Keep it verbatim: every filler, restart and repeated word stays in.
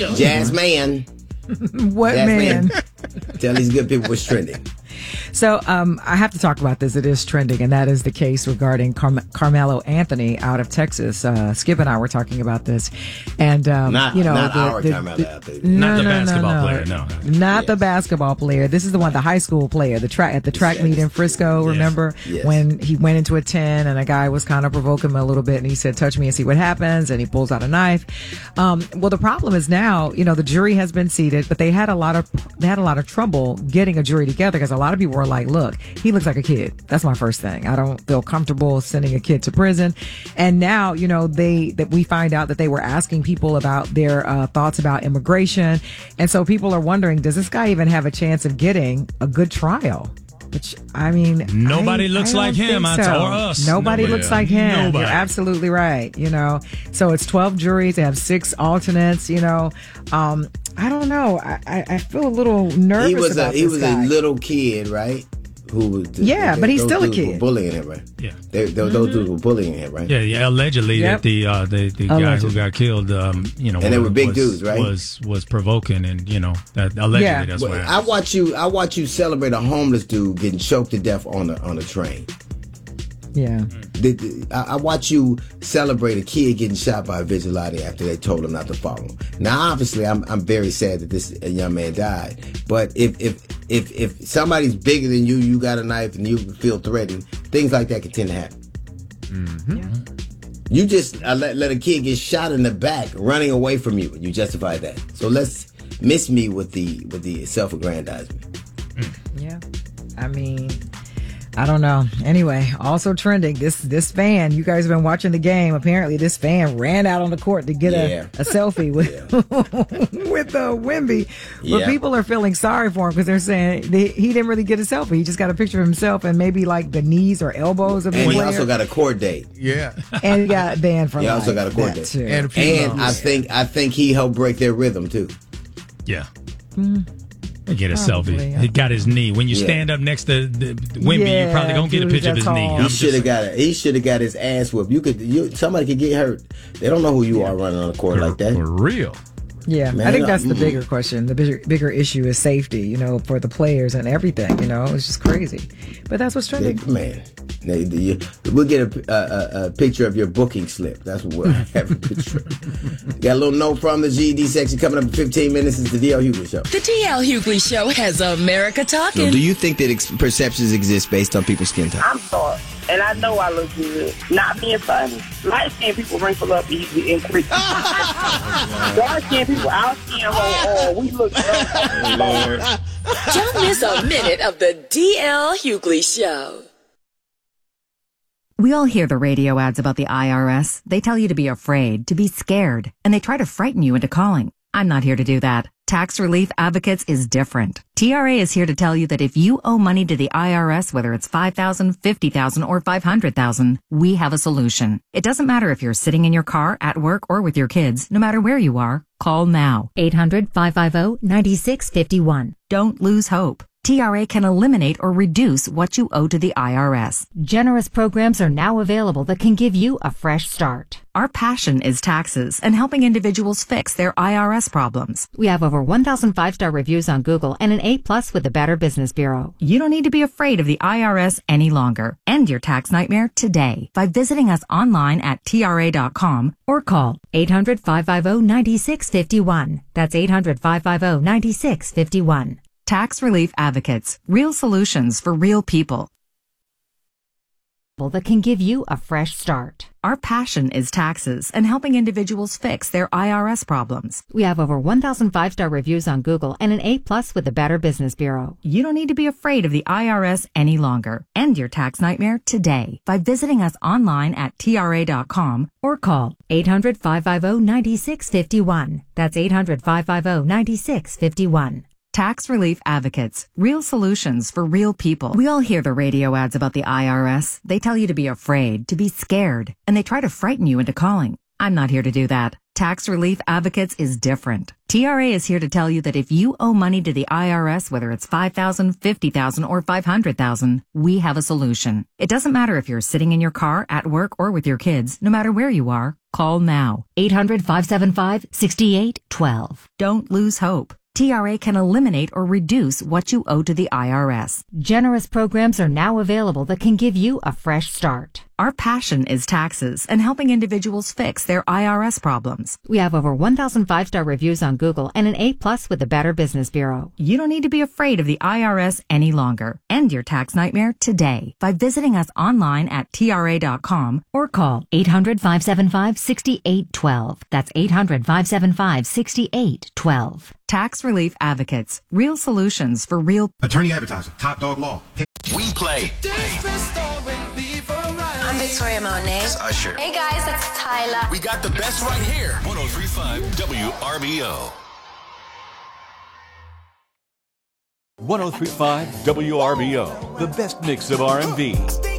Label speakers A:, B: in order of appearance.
A: Jazz Man.
B: What Jazz man? man?
A: Tell these good people what's trending.
B: So um, I have to talk about this. It is trending, and that is the case regarding Car- Carmelo Anthony out of Texas. Uh, Skip and I were talking about this, and um,
A: not,
B: you know,
A: not
B: the,
A: our
B: the,
A: Carmelo
B: the,
A: Anthony.
B: No,
C: not the
B: no,
C: basketball
B: no, no.
C: player. No,
B: not
A: yes.
B: the basketball player. This is the one, the high school player, the track at the track yes. meet in Frisco.
A: Yes.
B: Remember
A: yes.
B: when he went into a ten and a guy was kind of provoking him a little bit, and he said, "Touch me and see what happens," and he pulls out a knife. Um, well, the problem is now, you know, the jury has been seated, but they had a lot of they had a lot of trouble getting a jury together because a lot of people were like, "Look, he looks like a kid." That's my first thing. I don't feel comfortable sending a kid to prison. And now, you know, they that we find out that they were asking people about their uh, thoughts about immigration. And so people are wondering, does this guy even have a chance of getting a good trial? Which, I mean,
C: nobody
B: I,
C: looks
B: I
C: like him. I
B: so.
C: told us.
B: Nobody, nobody looks like him.
C: Nobody.
B: You're absolutely right. You know, so it's twelve juries. They have six alternates. You know, um, I don't know. I, I, I feel a little nervous
A: he was
B: about
A: a,
B: this
A: He was
B: guy.
A: a little kid, right? Who was the,
B: yeah,
A: the,
B: but he's still a
A: dudes
B: kid.
A: Were bullying him, right?
C: Yeah,
A: they, they,
B: mm-hmm.
A: those dudes were bullying him, right?
C: Yeah, yeah. Allegedly,
B: yep.
C: that the uh, the, the guy who got killed, um, you know,
A: and they were big
C: was,
A: dudes, right?
C: Was was provoking, and you know, that allegedly
B: yeah.
C: that's
A: well,
C: what
A: I watch you. I watch you celebrate a homeless dude getting choked to death on a on a train.
B: Yeah.
A: The, the, I, I watch you celebrate a kid getting shot by a vigilante after they told him not to follow him. Now, obviously, I'm I'm very sad that this a young man died. But if if if if somebody's bigger than you, you got a knife, and you feel threatened, things like that can tend to happen.
C: Mm-hmm.
B: Yeah.
A: You just uh, let let a kid get shot in the back, running away from you, and you justify that. So let's miss me with the with the self-aggrandizement.
B: Yeah, I mean, I don't know. Anyway, also trending, this this fan, you guys have been watching the game. Apparently, this fan ran out on the court to get
A: yeah.
B: a, a selfie with with uh, Wemby. But
A: yeah.
B: people are feeling sorry for him because they're saying they, he didn't really get a selfie. He just got a picture of himself and maybe like the knees or elbows of the
A: and
B: player.
A: he also got a court date.
D: Yeah,
B: and he got banned from.
A: He
B: life.
A: also got a court
B: that
A: date.
B: Too.
D: And,
A: and I think I think he helped break their rhythm too.
C: Yeah.
B: Mm.
C: Get a
B: Probably,
C: selfie.
B: yeah.
C: He got his knee. When you
A: Yeah.
C: stand up next to the, the Wemby,
B: Yeah,
C: you're probably gonna get a
B: dude,
C: picture of his
B: that's
C: knee.
B: all.
C: I'm
A: He
C: just
A: should have
C: saying.
A: got it. He should have got his ass whooped. You could. You, somebody could get hurt. They don't know who you are running on the court
C: for,
A: like that.
C: for real.
B: Yeah,
A: Man,
B: I think that's the
A: mm.
B: bigger question. The bigger, bigger issue is safety, you know, for the players and everything. You know, it's just crazy. But that's what's trending.
A: Yeah, man, They- they- we'll get a, a, a picture of your booking slip. That's what we'll have a picture. Got a little note from the G E D section coming up in fifteen minutes. It's the D L Hughley Show.
E: The D L Hughley Show has America talking.
A: Do you think that ex- perceptions exist based on people's skin tone?
F: I'm sorry. And I know I look good. Not being funny. Light-skinned people wrinkle up easy and quick. Dark-skinned people, our skin hold on. We look good.
E: Don't miss a minute of the D L Hughley Show.
G: We all hear the radio ads about the I R S. They tell you to be afraid, to be scared, and they try to frighten you into calling. I'm not here to do that. Tax Relief Advocates is different. T R A is here to tell you that if you owe money to the I R S, whether it's five thousand dollars, fifty thousand dollars, or five hundred thousand dollars, we have a solution. It doesn't matter if you're sitting in your car, at work, or with your kids. No matter where you are, call now.
H: eight hundred, five five zero, nine six five one.
G: Don't lose hope. T R A can eliminate or reduce what you owe to the I R S.
H: Generous programs are now available that can give you a fresh start.
G: Our passion is taxes and helping individuals fix their I R S problems.
H: We have over one thousand five-star reviews on Google and an A plus with the Better Business Bureau.
G: You don't need to be afraid of the I R S any longer. End your tax nightmare today by visiting us online at T R A dot com
H: or call eight hundred, five five zero, nine six five one. That's eight hundred, five five zero, nine six five one.
G: Tax Relief Advocates. Real solutions for real people.
H: That can give you a fresh start.
G: Our passion is taxes and helping individuals fix their I R S problems.
H: We have over one thousand five-star reviews on Google and an A plus with the Better Business Bureau.
G: You don't need to be afraid of the I R S any longer. End your tax nightmare today by visiting us online at T R A dot com
H: or call eight hundred, five five zero, nine six five one. That's eight hundred, five five zero, nine six five one.
G: Tax Relief Advocates. Real solutions for real people. We all hear the radio ads about the I R S. They tell you to be afraid, to be scared, and they try to frighten you into calling. I'm not here to do that. Tax Relief Advocates is different. T R A is here to tell you that if you owe money to the I R S, whether it's five thousand dollars, fifty thousand dollars, or five hundred thousand dollars, we have a solution. It doesn't matter if you're sitting in your car, at work, or with your kids. No matter where you are, Call now. eight hundred, five seven five, six eight one two. Don't lose hope. T R A can eliminate or reduce what you owe to the I R S.
H: Generous programs are now available that can give you a fresh start.
G: Our passion is taxes and helping individuals fix their I R S problems.
H: We have over one thousand five-star reviews on Google and an A plus with the Better Business Bureau.
G: You don't need to be afraid of the I R S any longer. End your tax nightmare today by visiting us online at T R A dot com
H: Or call eight hundred, five seven five, six eight one two. That's eight hundred, five seven five, six eight one two.
G: Tax Relief Advocates. Real solutions for real.
D: Attorney Advertiser. Top Dog Law.
I: We play.
J: I'm Victoria Monet.
I: It's Usher.
J: Hey guys, it's Tyler.
I: We got the best right here. one oh three point five W R B O.
K: one oh three point five W R B O. The best mix of R and B.